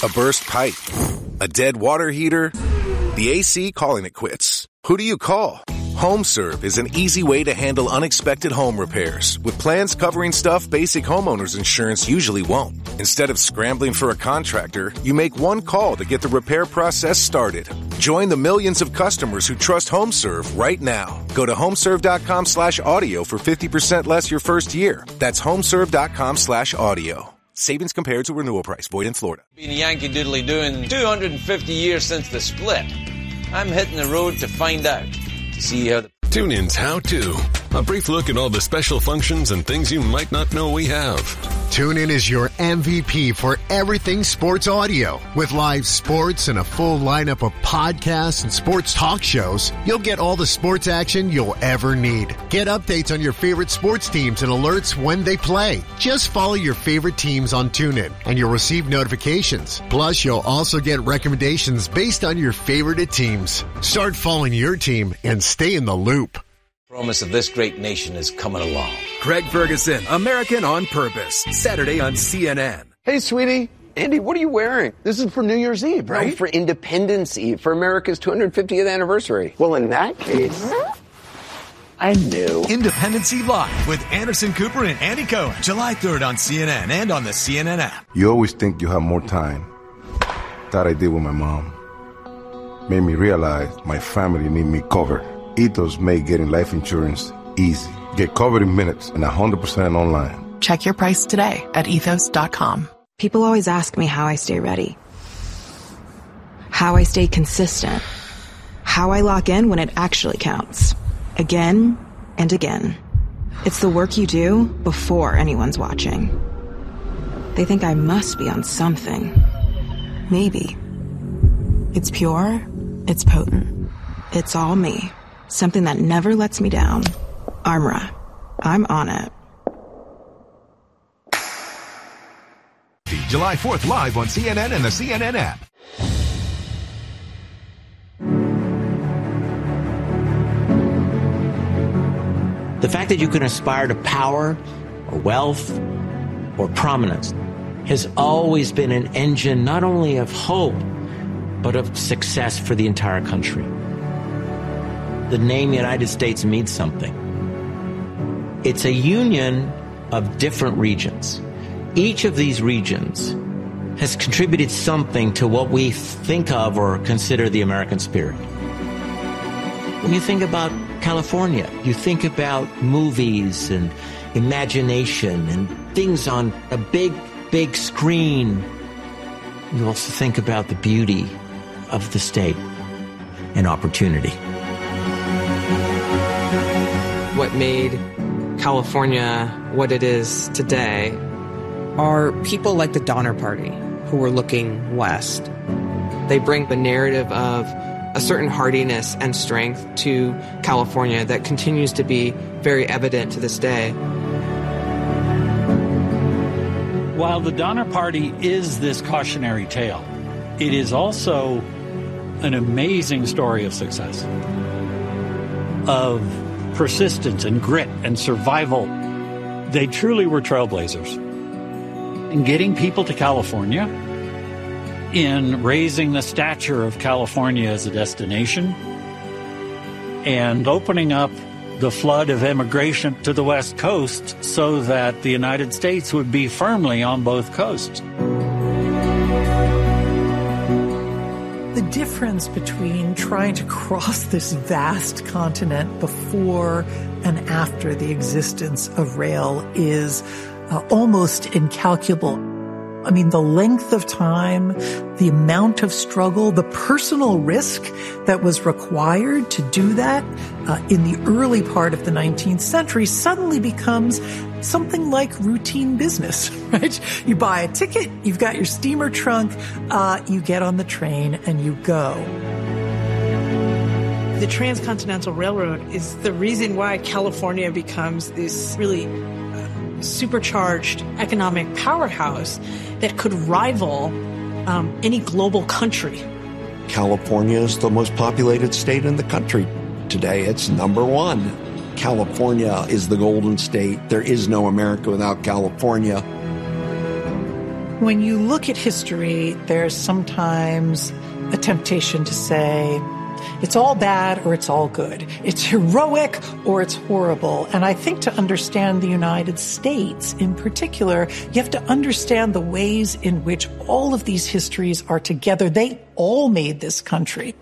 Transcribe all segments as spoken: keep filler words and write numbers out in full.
A burst pipe? A dead water heater? The A C calling it quits. Who do you call? HomeServe is an easy way to handle unexpected home repairs with plans covering stuff basic homeowners insurance usually won't. Instead of scrambling for a contractor, you make one call to get the repair process started. Join the millions of customers who trust HomeServe right now. Go to homeserve.com slash audio for fifty percent less your first year. That's homeserve.com slash audio. Savings compared to renewal price. Void in Florida. Been a Yankee Doodly doing two hundred fifty years since the split. I'm hitting the road to find out. To see how the... TuneIn's How To. A brief look at all the special functions and things you might not know we have. TuneIn is your M V P for everything sports audio. With live sports and a full lineup of podcasts and sports talk shows, you'll get all the sports action you'll ever need. Get updates on your favorite sports teams and alerts when they play. Just follow your favorite teams on TuneIn, and you'll receive notifications. Plus, you'll also get recommendations based on your favorite teams. Start following your team and stay in the loop. Promise of this great nation is coming along. Craig Ferguson, American on Purpose, Saturday on C N N. Hey, sweetie. Andy, what are you wearing? This is for New Year's Eve, right? No, for Independence Eve, for America's two hundred fiftieth anniversary. Well, in that case, I knew. Independence Eve Live with Anderson Cooper and Andy Cohen, July third on C N N and on the C N N app. You always think you have more time. That I did with my mom. Made me realize my family need me covered. Ethos made getting life insurance easy. Get covered in minutes and one hundred percent online. Check your price today at ethos dot com. People always ask me how I stay ready. How I stay consistent. How I lock in when it actually counts. Again and again. It's the work you do before anyone's watching. They think I must be on something. Maybe. It's pure. It's potent. It's all me. Something that never lets me down. Armra. I'm on it. July fourth live on C N N and the C N N app. The fact that you can aspire to power or wealth or prominence has always been an engine not only of hope, but of success for the entire country. The name United States means something. It's a union of different regions. Each of these regions has contributed something to what we think of or consider the American spirit. When you think about California, you think about movies and imagination and things on a big, big screen. You also think about the beauty of the state and opportunity. What made California what it is today are people like the Donner Party who were looking west. They bring the narrative of a certain hardiness and strength to California that continues to be very evident to this day. While the Donner Party is this cautionary tale, it is also an amazing story of success, of persistence and grit and survival. They truly were trailblazers in getting people to California, in raising the stature of California as a destination, and opening up the flood of immigration to the West Coast so that the United States would be firmly on both coasts. The difference between trying to cross this vast continent before and after the existence of rail is uh, almost incalculable. I mean, the length of time, the amount of struggle, the personal risk that was required to do that uh, in the early part of the nineteenth century suddenly becomes something like routine business, right? You buy a ticket, you've got your steamer trunk, uh, you get on the train and you go. The Transcontinental Railroad is the reason why California becomes this really supercharged economic powerhouse that could rival um, any global country. California is the most populated state in the country. Today, it's number one. California is the Golden State. There is no America without California. When you look at history, there's sometimes a temptation to say, it's all bad or it's all good. It's heroic or it's horrible. And I think to understand the United States in particular, you have to understand the ways in which all of these histories are together. They all made this country.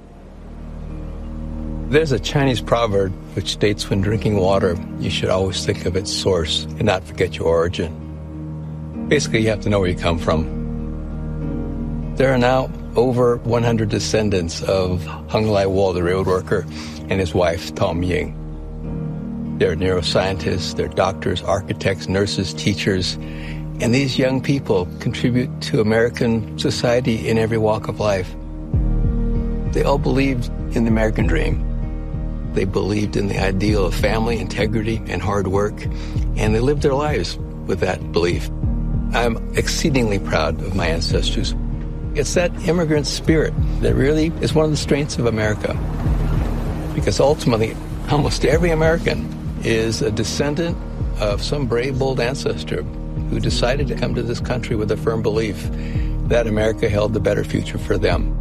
There's a Chinese proverb which states when drinking water, you should always think of its source and not forget your origin. Basically, you have to know where you come from. There are now over one hundred descendants of Hung Lai-Wall, the railroad worker, and his wife, Tom Ying. They're neuroscientists, they're doctors, architects, nurses, teachers, and these young people contribute to American society in every walk of life. They all believed in the American dream. They believed in the ideal of family, integrity, and hard work, and they lived their lives with that belief. I'm exceedingly proud of my ancestors. It's that immigrant spirit that really is one of the strengths of America. Because ultimately, almost every American is a descendant of some brave, bold ancestor who decided to come to this country with a firm belief that America held the better future for them.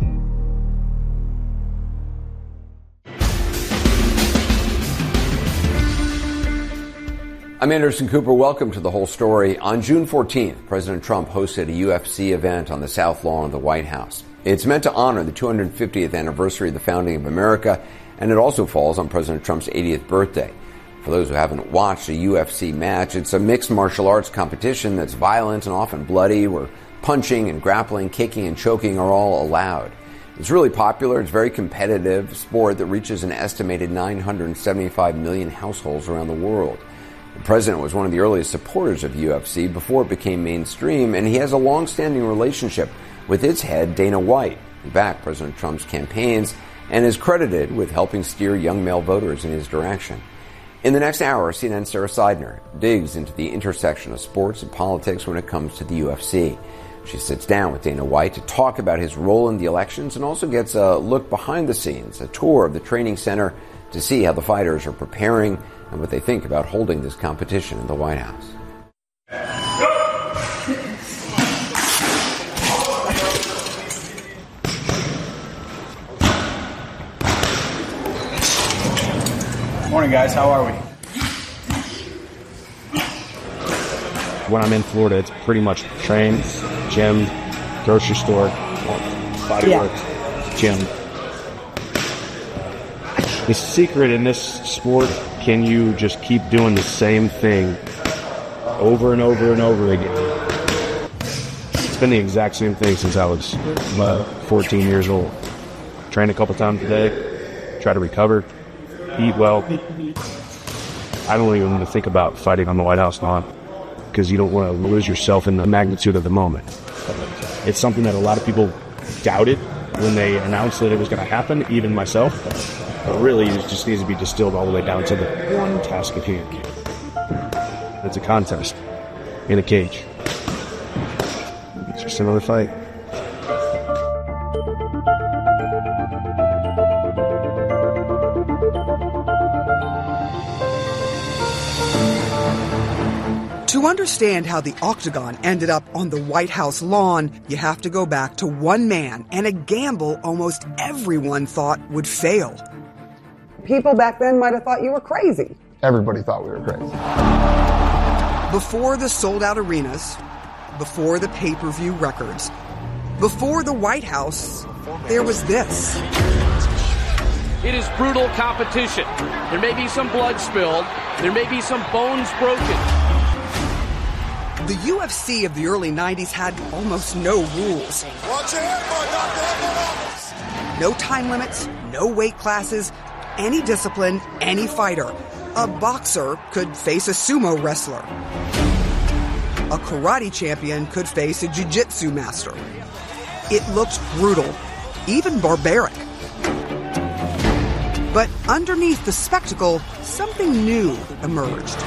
I'm Anderson Cooper. Welcome to The Whole Story. On June fourteenth, President Trump hosted a U F C event on the South Lawn of the White House. It's meant to honor the two hundred fiftieth anniversary of the founding of America, and it also falls on President Trump's eightieth birthday. For those who haven't watched a U F C match, it's a mixed martial arts competition that's violent and often bloody, where punching and grappling, kicking and choking are all allowed. It's really popular. It's a very competitive sport that reaches an estimated nine hundred seventy-five million households around the world. The president was one of the earliest supporters of U F C before it became mainstream, and he has a long-standing relationship with its head, Dana White, who backed President Trump's campaigns and is credited with helping steer young male voters in his direction. In the next hour, C N N's Sarah Seidner digs into the intersection of sports and politics when it comes to the U F C. She sits down with Dana White to talk about his role in the elections and also gets a look behind the scenes, a tour of the training center to see how the fighters are preparing and what they think about holding this competition in the White House. Morning, guys. How are we? When I'm in Florida, it's pretty much train, gym, grocery store, body Yeah. work, gym. The secret in this sport, can you just keep doing the same thing over and over and over again? It's been the exact same thing since I was uh, fourteen years old. Train a couple times a day, try to recover, eat well. I don't even think about fighting on the White House lawn because you don't want to lose yourself in the magnitude of the moment. It's something that a lot of people doubted when they announced that it was going to happen, even myself. But really, it just needs to be distilled all the way down to the one task at hand. It's a contest in a cage. It's just another fight. To understand how the octagon ended up on the White House lawn, you have to go back to one man and a gamble almost everyone thought would fail. People back then might have thought you were crazy. Everybody thought we were crazy. Before the sold-out arenas, before the pay-per-view records, before the White House, there was this. It is brutal competition. There may be some blood spilled. There may be some bones broken. The U F C of the early nineties had almost no rules. Watch your head, boy, No time limits, no weight classes, any discipline, any fighter. A boxer could face a sumo wrestler. A karate champion could face a jiu-jitsu master. It looked brutal, even barbaric. But underneath the spectacle, something new emerged.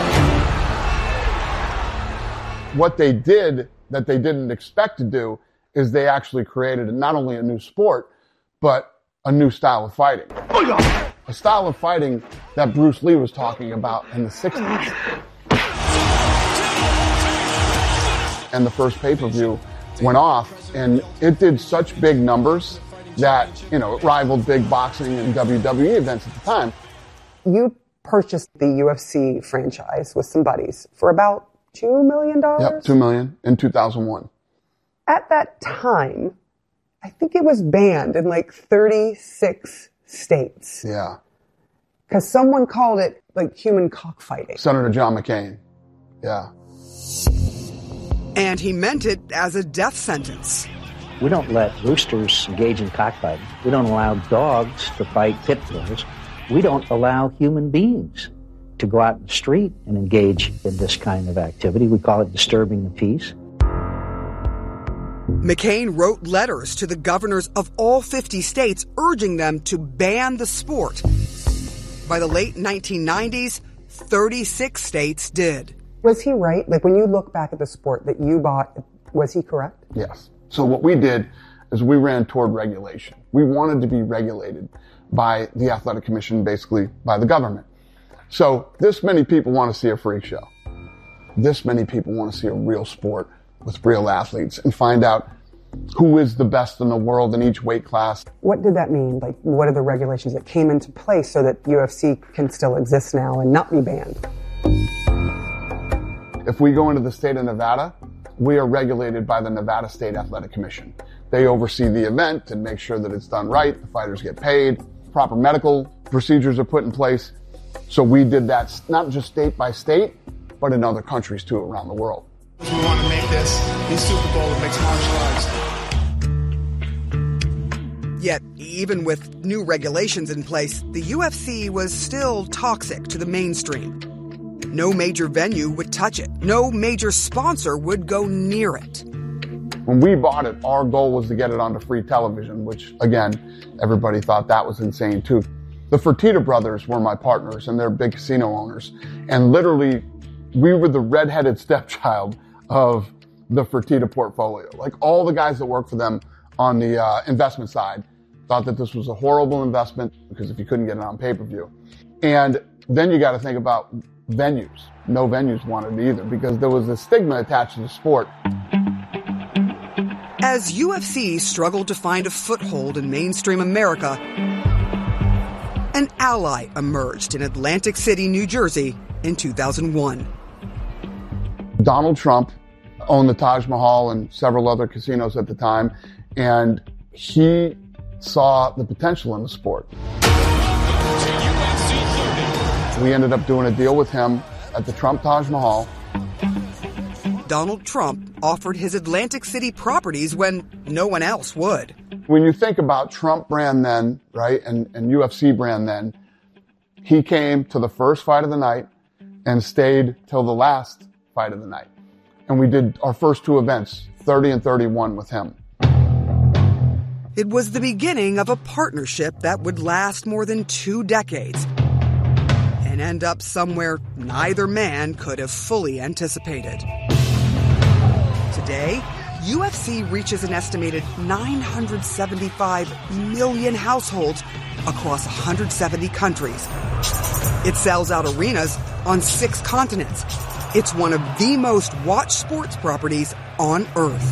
What they did that they didn't expect to do is they actually created not only a new sport, but a new style of fighting. A style of fighting that Bruce Lee was talking about in the sixties. and the first pay-per-view went off, and it did such big numbers that, you know, it rivaled big boxing and W W E events at the time. You purchased the U F C franchise with some buddies for about two million dollars? Yep, two million dollars in two thousand one. At that time, I think it was banned in like thirty-six states. Yeah. Because someone called it like human cockfighting. Senator John McCain. Yeah. And he meant it as a death sentence. We don't let roosters engage in cockfighting. We don't allow dogs to fight pit bulls. We don't allow human beings to go out in the street and engage in this kind of activity. We call it disturbing the peace. McCain wrote letters to the governors of all fifty states urging them to ban the sport. By the late nineteen nineties, thirty-six states did. Was he right? Like, when you look back at the sport that you bought, was he correct? Yes. So what we did is we ran toward regulation. We wanted to be regulated by the Athletic Commission, basically by the government. So this many people want to see a freak show. This many people want to see a real sport with real athletes and find out who is the best in the world in each weight class. What did that mean? Like, what are the regulations that came into place so that U F C can still exist now and not be banned? If we go into the state of Nevada, we are regulated by the Nevada State Athletic Commission. They oversee the event and make sure that it's done right, the fighters get paid, proper medical procedures are put in place. So we did that not just state by state, but in other countries too around the world. We want to make this the Super Bowl of mixed martial arts. Yet, even with new regulations in place, the U F C was still toxic to the mainstream. No major venue would touch it. No major sponsor would go near it. When we bought it, our goal was to get it onto free television, which, again, everybody thought that was insane, too. The Fertitta brothers were my partners, and they're big casino owners. And literally, we were the redheaded stepchild of the Fertitta portfolio. Like, all the guys that work for them on the uh, investment side thought that this was a horrible investment because if you couldn't get it on pay-per-view. And then you got to think about venues. No venues wanted it either because there was a stigma attached to the sport. As U F C struggled to find a foothold in mainstream America, an ally emerged in Atlantic City, New Jersey in two thousand one. Donald Trump owned the Taj Mahal and several other casinos at the time, and he saw the potential in the sport. We ended up doing a deal with him at the Trump Taj Mahal. Donald Trump offered his Atlantic City properties when no one else would. When you think about Trump brand then, right, and, and U F C brand then, he came to the first fight of the night and stayed till the last fight of the night. And we did our first two events, thirty and thirty-one, with him. It was the beginning of a partnership that would last more than two decades and end up somewhere neither man could have fully anticipated. Today, U F C reaches an estimated nine hundred seventy-five million households across one hundred seventy countries. It sells out arenas on six continents. It's one of the most watched sports properties on Earth.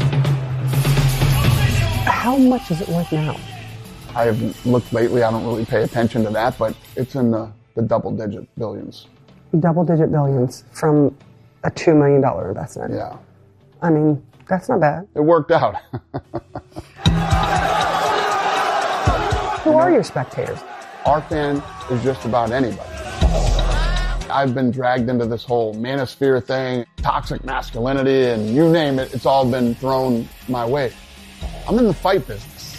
How much is it worth now? I haven't looked lately. I don't really pay attention to that, but it's in the, the double-digit billions. Double-digit billions from a two million dollars investment. Yeah. I mean, that's not bad. It worked out. Who you are know, your spectators? Our fan is just about anybody. I've been dragged into this whole manosphere thing, toxic masculinity, and you name it, it's all been thrown my way. I'm in the fight business.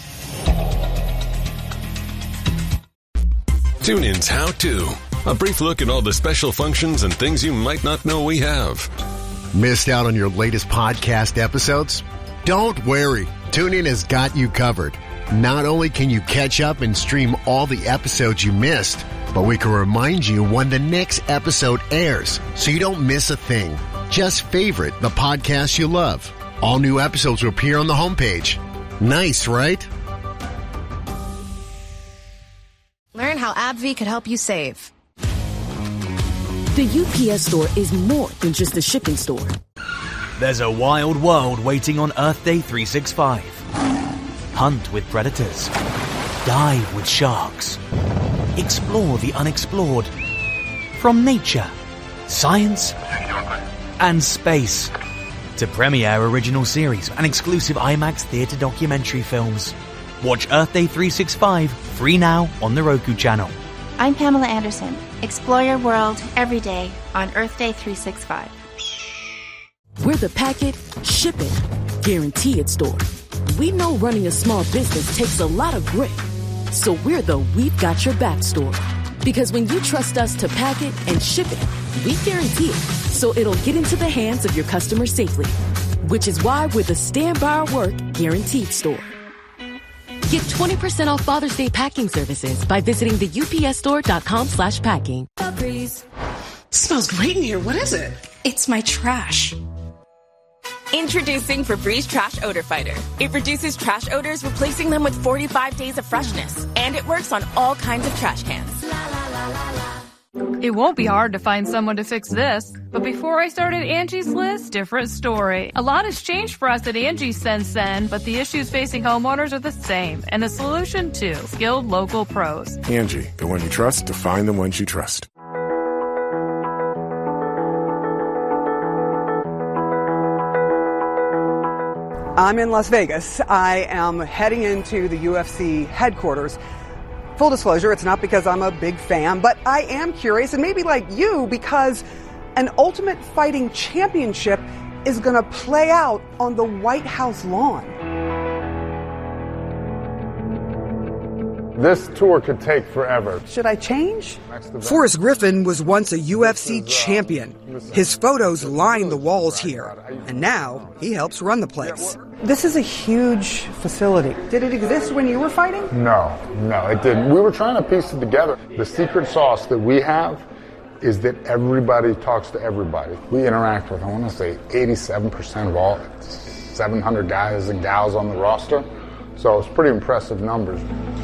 TuneIn's How To. A brief look at all the special functions and things you might not know we have. Missed out on your latest podcast episodes? Don't worry. TuneIn has got you covered. Not only can you catch up and stream all the episodes you missed, but we can remind you when the next episode airs so you don't miss a thing. Just favorite the podcast you love. All new episodes will appear on the homepage. Nice, right? Learn how AbbVie could help you save. The U P S Store is more than just a shipping store. There's a wild world waiting on Earth Day three sixty-five. Hunt with predators. Dive with sharks. Explore the unexplored. From nature, science, and space to premiere original series and exclusive IMAX theatre documentary films. Watch Earth Day three sixty-five free now on the Roku channel. I'm Pamela Anderson. Explore your world every day on Earth Day three sixty-five. We're the packet, ship it, guarantee it store. We know running a small business takes a lot of grit. So we're the We've Got Your Back store. Because when you trust us to pack it and ship it, we guarantee it. So it'll get into the hands of your customers safely. Which is why we're the Stand By Our Work guaranteed store. Get twenty percent off Father's Day packing services by visiting the U P S store dot com slash packing. It smells great in here. What is it? It's my trash. Introducing Febreze Trash Odor Fighter. It reduces trash odors, replacing them with forty-five days of freshness. And it works on all kinds of trash cans. It won't be hard to find someone to fix this. But before I started Angie's List, different story. A lot has changed for us at Angie since then, but the issues facing homeowners are the same. And the solution too, skilled local pros. Angie, the one you trust to find the ones you trust. I'm in Las Vegas. I am heading into the U F C headquarters. Full disclosure, it's not because I'm a big fan, but I am curious, and maybe like you, because an Ultimate Fighting Championship is going to play out on the White House lawn. This tour could take forever. Should I change? Forrest Griffin was once a U F C champion. His photos line the walls here, and now he helps run the place. This is a huge facility. Did it exist when you were fighting? No, no, it didn't. We were trying to piece it together. The secret sauce that we have is that everybody talks to everybody. We interact with, I want to say, eighty-seven percent of all seven hundred guys and gals on the roster. So it's pretty impressive numbers.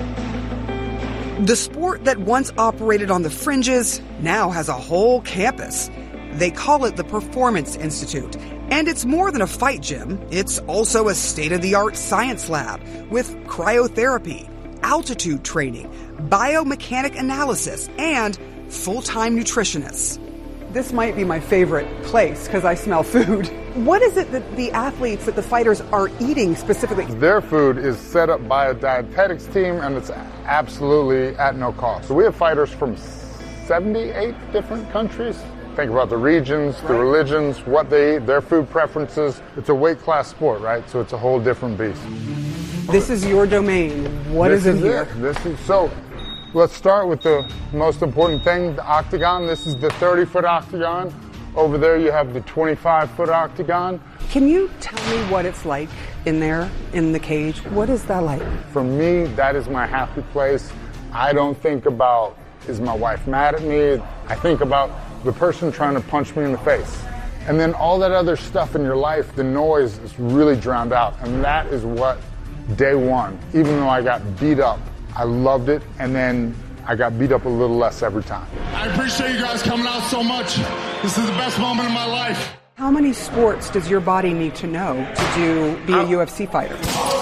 The sport that once operated on the fringes now has a whole campus. They call it the Performance Institute. And it's more than a fight gym. It's also a state-of-the-art science lab with cryotherapy, altitude training, biomechanic analysis, and full-time nutritionists. This might be my favorite place because I smell food. What is it that the athletes, that the fighters are eating specifically? Their food is set up by a dietetics team, and it's absolutely at no cost. So we have fighters from seventy-eight different countries. Think about the regions, the religions, what they eat, their food preferences. It's a weight class sport, right? So it's a whole different beast. This is your domain. What this is in is here? It. This is so. Let's start with the most important thing, the octagon. This is the thirty-foot octagon. Over there you have the twenty-five-foot octagon. Can you tell me what it's like in there, in the cage? What is that like? For me, that is my happy place. I don't think about, is my wife mad at me? I think about the person trying to punch me in the face. And then all that other stuff in your life, the noise is really drowned out. And that is what day one, even though I got beat up, I loved it, and then I got beat up a little less every time. I appreciate you guys coming out so much. This is the best moment of my life. How many sports does your body need to know to do be a uh, U F C fighter?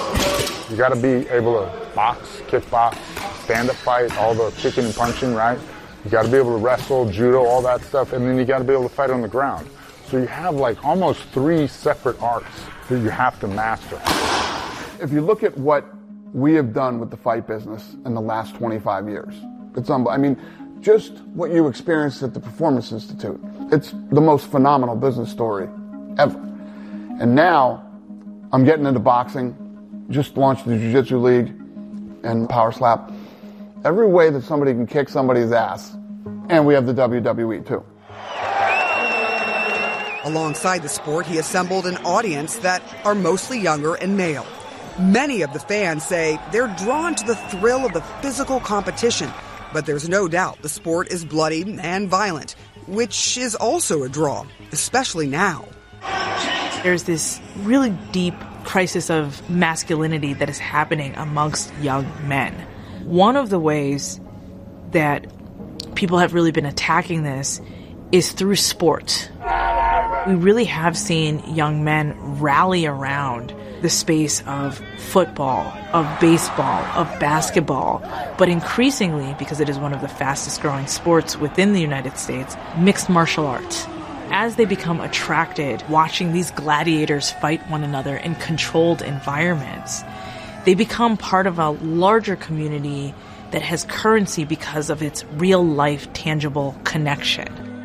You got to be able to box, kickbox, stand-up fight, all the kicking and punching, right? You got to be able to wrestle, judo, all that stuff, and then you got to be able to fight on the ground. So you have like almost three separate arts that you have to master. If you look at what we have done with the fight business in the last twenty-five years, it's unbelievable. I mean, just what you experienced at the Performance Institute. It's the most phenomenal business story ever. And now I'm getting into boxing, just launched the Jiu-Jitsu League and Power Slap. Every way that somebody can kick somebody's ass. And we have the W W E too. Alongside the sport, he assembled an audience that are mostly younger and male. Many of the fans say they're drawn to the thrill of the physical competition, but there's no doubt the sport is bloody and violent, which is also a draw, especially now. There's this really deep crisis of masculinity that is happening amongst young men. One of the ways that people have really been attacking this is through sport. We really have seen young men rally around the space of football, of baseball, of basketball, but increasingly, because it is one of the fastest growing sports within the United States, mixed martial arts. As they become attracted watching these gladiators fight one another in controlled environments, they become part of a larger community that has currency because of its real-life, tangible connection.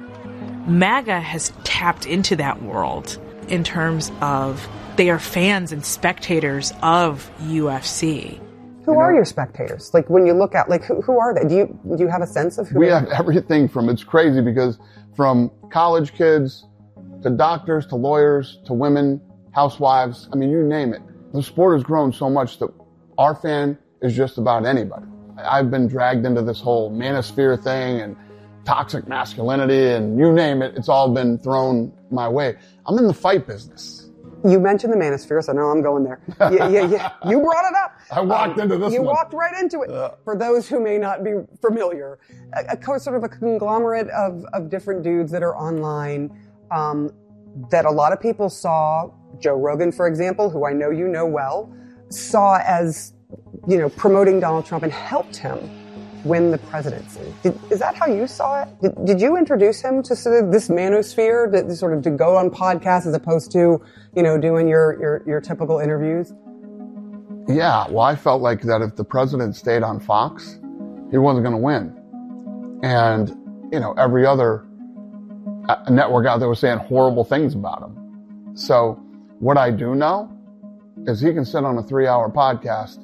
MAGA has tapped into that world in terms of they are fans and spectators of U F C. Who you know, are your spectators? Like when you look at, like who, who are they? Do you do you have a sense of who? We they have are? everything from, it's crazy because from college kids to doctors to lawyers to women, housewives, I mean, you name it. The sport has grown so much that our fan is just about anybody. I've been dragged into this whole manosphere thing and toxic masculinity and you name it, it's all been thrown my way. I'm in the fight business. You mentioned the manosphere, so now I'm going there. Yeah, yeah, yeah. You brought it up. I walked um, into this you one. You walked right into it. Uh, For those who may not be familiar, a, a sort of a conglomerate of, of different dudes that are online um, that a lot of people saw, Joe Rogan, for example, who I know you know well, saw as, you know, promoting Donald Trump and helped him win the presidency. Did, is that how you saw it? Did, did you introduce him to sort of this manosphere, that sort of to go on podcasts as opposed to, you know, doing your, your, your typical interviews? Yeah, well, I felt like that if the president stayed on Fox, he wasn't going to win. And, you know, every other network out there was saying horrible things about him. So what I do know is he can sit on a three-hour podcast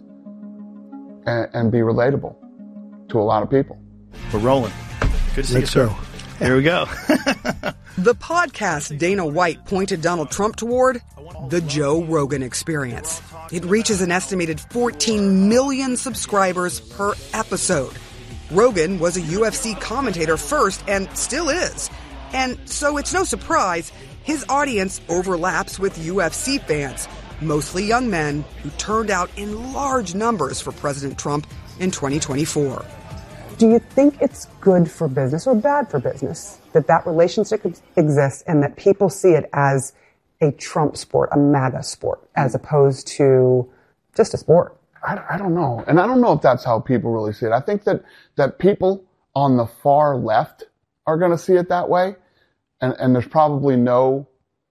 and, and be relatable to a lot of people. We're rolling. Good to see Let's you, sir. Go. Here we go. The podcast Dana White pointed Donald Trump toward, the Joe Rogan Experience. It reaches an estimated fourteen million subscribers per episode. Rogan was a U F C commentator first and still is. And so it's no surprise his audience overlaps with U F C fans, mostly young men who turned out in large numbers for President Trump in twenty twenty-four. Do you think it's good for business or bad for business that that relationship exists and that people see it as a Trump sport, a MAGA sport, as opposed to just a sport? I, I don't know. And I don't know if that's how people really see it. I think that, that people on the far left are going to see it that way. And, and there's probably no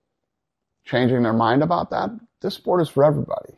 changing their mind about that. This sport is for everybody.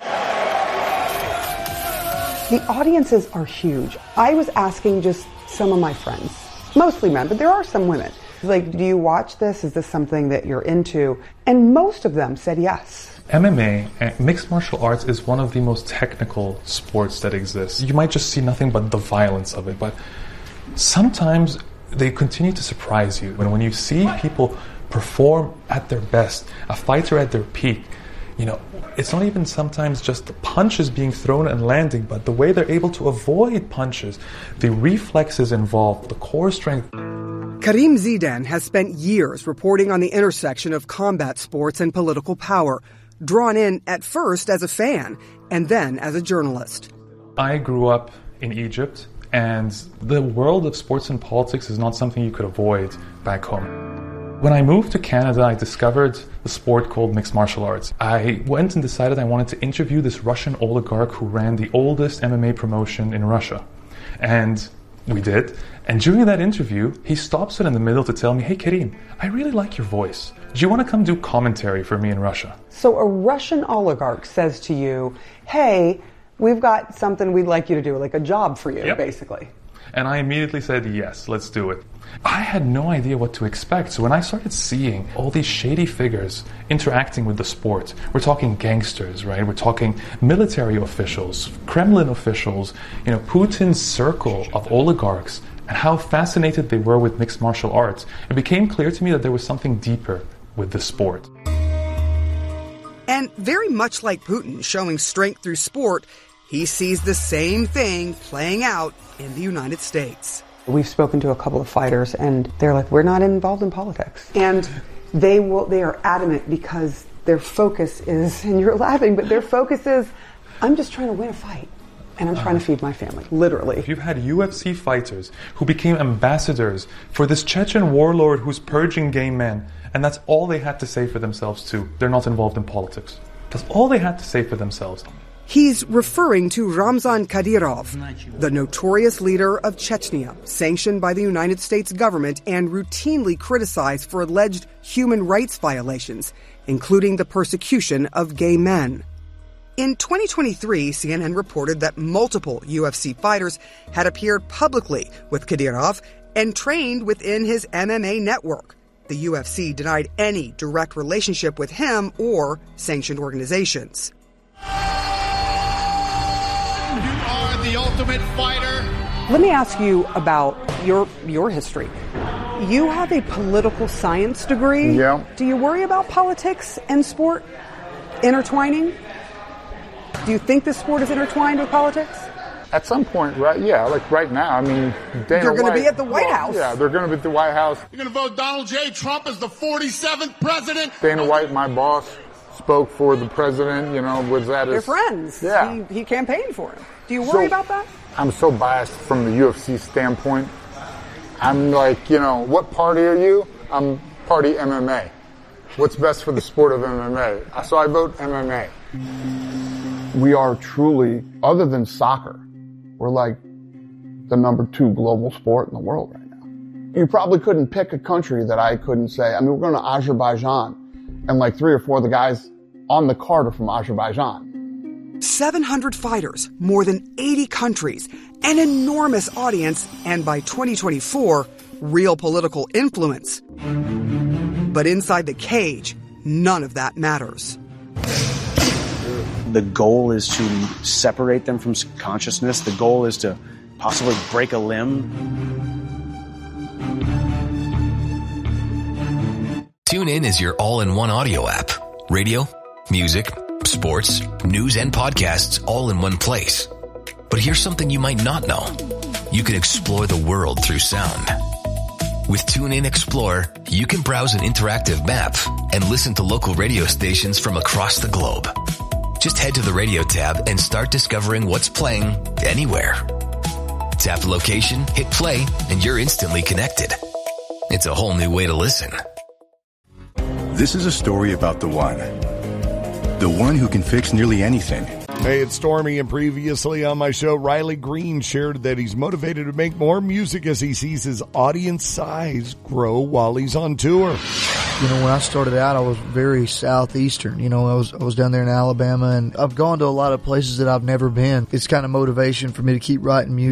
The audiences are huge. I was asking just some of my friends, mostly men, but there are some women. Like, do you watch this? Is this something that you're into? And most of them said yes. M M A, mixed martial arts, is one of the most technical sports that exists. You might just see nothing but the violence of it, but sometimes they continue to surprise you. When, when you see people perform at their best, a fighter at their peak, you know, it's not even sometimes just the punches being thrown and landing, but the way they're able to avoid punches, the reflexes involved, the core strength. Karim Zidan has spent years reporting on the intersection of combat sports and political power, drawn in at first as a fan and then as a journalist. I grew up in Egypt, and the world of sports and politics is not something you could avoid back home. When I moved to Canada, I discovered the sport called mixed martial arts. I went and decided I wanted to interview this Russian oligarch who ran the oldest M M A promotion in Russia. And we did. And during that interview, he stops it in the middle to tell me, "Hey, Karim, I really like your voice. Do you want to come do commentary for me in Russia?" So a Russian oligarch says to you, "Hey, we've got something we'd like you to do, like a job for you," yep. basically. And I immediately said, yes, let's do it. I had no idea what to expect. So when I started seeing all these shady figures interacting with the sport, we're talking gangsters, right? We're talking military officials, Kremlin officials, you know, Putin's circle of oligarchs, and how fascinated they were with mixed martial arts, it became clear to me that there was something deeper with the sport. And very much like Putin showing strength through sport, he sees the same thing playing out in the United States. We've spoken to a couple of fighters, and they're like, we're not involved in politics. And they will, they are adamant because their focus is, and you're laughing, but their focus is, I'm just trying to win a fight. and I'm trying to feed my family, literally. You've had U F C fighters who became ambassadors for this Chechen warlord who's purging gay men, and that's all they had to say for themselves too. They're not involved in politics. That's all they had to say for themselves. He's referring to Ramzan Kadyrov, the notorious leader of Chechnya, sanctioned by the United States government and routinely criticized for alleged human rights violations, including the persecution of gay men. In twenty twenty-three, C N N reported that multiple U F C fighters had appeared publicly with Kadyrov and trained within his M M A network. The U F C denied any direct relationship with him or sanctioned organizations. The ultimate fighter. Let me ask you about your your history. You have a political science degree. Yeah. Do you worry about politics and sport intertwining? Do you think this sport is intertwined with politics? At some point, right? Yeah, like right now. I mean, Dana You're going to White, be at the White well, House. Yeah, they're going to be at the White House. You're going to vote Donald J. Trump as the forty-seventh president. Dana White, my boss, spoke for the president. You know, was at his. They're friends. Yeah. He, he campaigned for him. Do you worry So- about that? I'm so biased from the U F C standpoint. I'm like, you know, what party are you? I'm party M M A. What's best for the sport of M M A? So I vote M M A. We are truly, other than soccer, we're like the number two global sport in the world right now. You probably couldn't pick a country that I couldn't say. I mean, we're going to Azerbaijan, and like three or four of the guys on the card are from Azerbaijan. seven hundred fighters, more than eighty countries, an enormous audience, and by twenty twenty-four, real political influence. But inside the cage, none of that matters. The goal is to separate them from consciousness. The goal is to possibly break a limb. TuneIn is your all-in-one audio app. Radio, music, sports, news, and podcasts all in one place. But here's something you might not know. You can explore the world through sound. With TuneIn Explorer, you can browse an interactive map and listen to local radio stations from across the globe. Just head to the radio tab and start discovering what's playing anywhere. Tap the location, hit play, and you're instantly connected. It's a whole new way to listen. This is a story about the one. The one who can fix nearly anything. Hey, it's Stormy, and previously on my show, Riley Green shared that he's motivated to make more music as he sees his audience size grow while he's on tour. You know, when I started out, I was very southeastern. You know, I was I was down there in Alabama, and I've gone to a lot of places that I've never been. It's kind of motivation for me to keep writing music.